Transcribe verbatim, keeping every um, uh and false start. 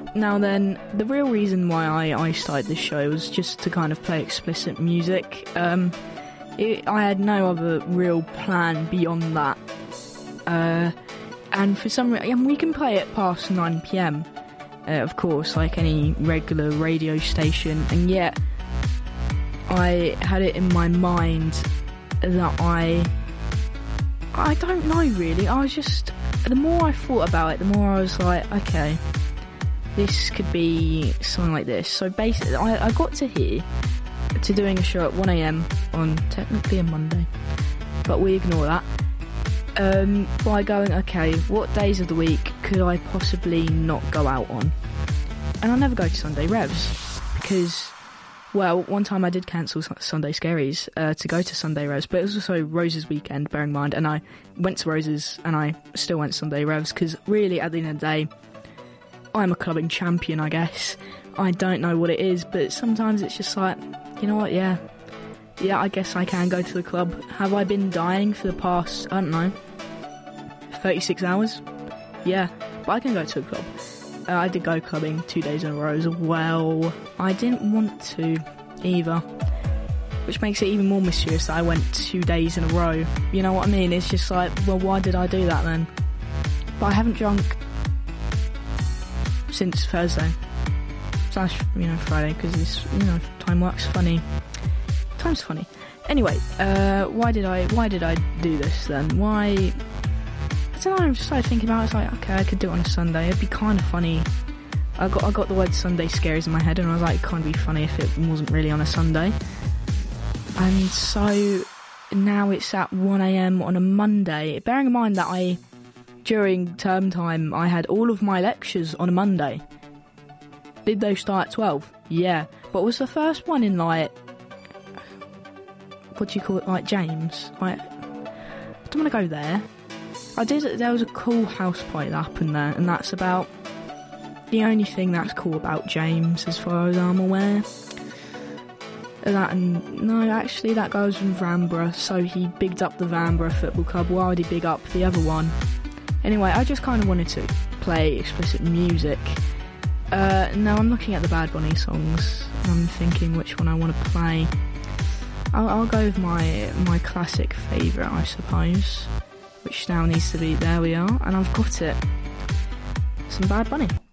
now then, the real reason why I, I started this show was just to kind of play explicit music. Um, it, I had no other real plan beyond that. Uh, and for some reason, we can play it past nine p.m, uh, of course, like any regular radio station, and yet I had it in my mind that I... I don't know, really. I was just... The more I thought about it, the more I was like, okay, this could be something like this. So basically, I, I got to here, to doing a show at one a.m. on technically a Monday, but we ignore that, um, by going, okay, what days of the week could I possibly not go out on? And I never go to Sunday Revs, because, well, one time I did cancel Sunday Scaries uh, to go to Sunday Revs, but it was also Rose's weekend, bear in mind, and I went to Rose's and I still went Sunday Revs, because really, at the end of the day, I'm a clubbing champion, I guess. I don't know what it is, but sometimes it's just like, you know what, yeah. Yeah, I guess I can go to the club. Have I been dying for the past, I don't know, thirty-six hours? Yeah, but I can go to a club. Uh, I did go clubbing two days in a row as well. I didn't want to either, which makes it even more mysterious that I went two days in a row. You know what I mean? It's just like, well, why did I do that then? But I haven't drunk since Thursday slash, you know, Friday, because it's, you know, time works funny. Time's funny. Anyway, uh, why did I why did I do this then? Why? I don't know. I just started thinking about it. It's like, okay, I could do it on a Sunday. It'd be kind of funny. I got I got the word Sunday Scaries in my head, and I was like, it can't be funny if it wasn't really on a Sunday. And so now it's at one a.m. on a Monday. Bearing in mind that I, during term time, I had all of my lectures on a Monday. Did they start at twelve? Yeah. But was the first one in, like, what do you call it, like James? Like, I don't want to go there. I did, there was a cool house party that happened there, and that's about the only thing that's cool about James, as far as I'm aware. That and, no, actually that goes from Vanbrugh, so he bigged up the Vanbrugh Football Club. Why would he big up the other one? Anyway, I just kind of wanted to play explicit music. Uh, now I'm looking at the Bad Bunny songs, and I'm thinking which one I want to play. I'll, I'll go with my my classic favourite, I suppose, which now needs to be, there we are, and I've got it. Some Bad Bunny.